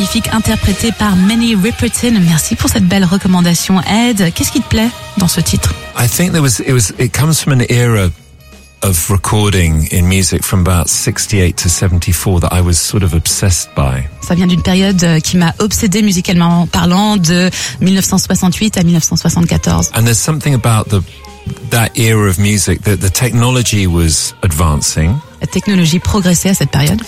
magnifique interprété par Minnie Riperton. Merci pour cette belle recommandation, Ed. Qu'est-ce qui te plaît dans ce titre? I think it comes from an era of recording in music from about 68 to 74 that I was sort of obsessed by. Ça vient d'une période qui m'a obsédé musicalement parlant, de 1968 à 1974. And there's something about that era of music that the technology was advancing. La technologie progressait à cette période.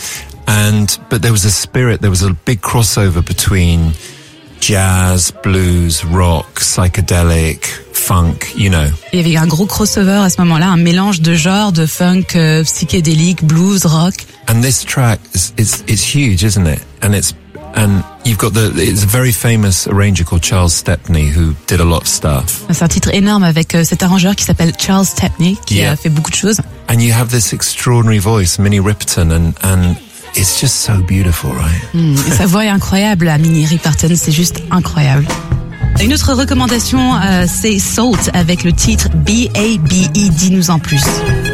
But there was a spirit, there was a big crossover between jazz, blues, rock, psychedelic, funk, you know. Il y avait un gros crossover à ce moment-là, un mélange de genres, de funk, psychédélique, blues, rock. And this track it's huge, isn't it? And you've got it's a very famous arranger called Charles Stepney who did a lot of stuff. C'est un titre énorme avec cet arrangeur qui s'appelle Charles Stepney qui a fait beaucoup de choses. And you have this extraordinary voice, Minnie Riperton, and it's just so beautiful, right? Sa voix est incroyable, la Minnie Riperton, c'est juste incroyable. Une autre recommandation, c'est Salt avec le titre B.A.B.E. Dis-nous en plus.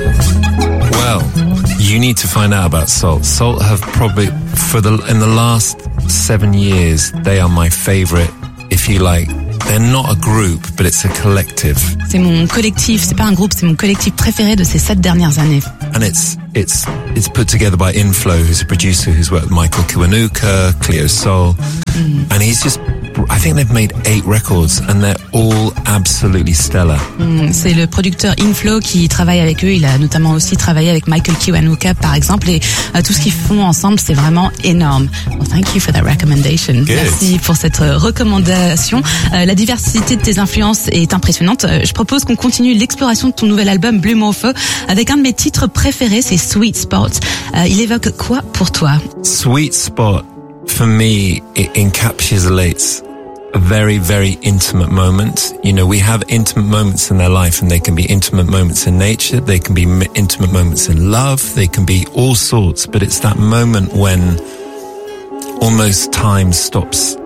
Well, you need to find out about Salt. Salt have probably, in the last 7 years, they are my favorite, if you like. They're not a group, but it's a collective. C'est mon collectif, c'est pas un groupe, c'est mon collectif préféré de ces 7 dernières années. And it's put together by Inflow, who's a producer who's worked with Michael Kiwanuka, Cleo Sol, and I think they've made 8 records and they're all absolutely stellar. C'est le producteur Inflow qui travaille avec eux. Il a notamment aussi travaillé avec Michael Kiwanuka par exemple, et tout ce qu'ils font ensemble, c'est vraiment énorme. Well, thank you for that recommendation. Good. Merci pour cette recommandation. La diversité de tes influences est impressionnante. Je propose qu'on continue l'exploration de ton nouvel album Blue Morpho avec un de mes titres préférés, c'est Sweet Spot. Il évoque quoi pour toi? Sweet Spot, for me, it encapsulates a very, very intimate moment. You know, we have intimate moments in their life, and they can be intimate moments in nature, they can be intimate moments in love, they can be all sorts, but it's that moment when almost time stops,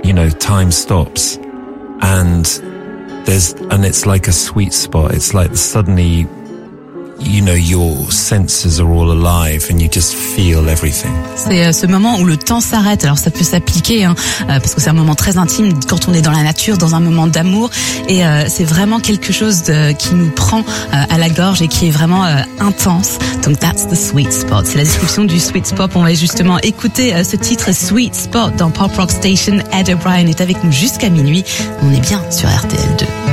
and it's like a sweet spot. It's like suddenly, your senses are all alive and you just feel everything. C'est ce moment où le temps s'arrête. Alors ça peut s'appliquer, parce que c'est un moment très intime quand on est dans la nature, dans un moment d'amour, et c'est vraiment quelque chose qui nous prend à la gorge et qui est vraiment intense. Donc that's the sweet spot. C'est la description du sweet spot. On va justement écouter ce titre Sweet Spot dans Pop Rock Station. Ed O'Brien est avec nous jusqu'à minuit. On est bien sur RTL2.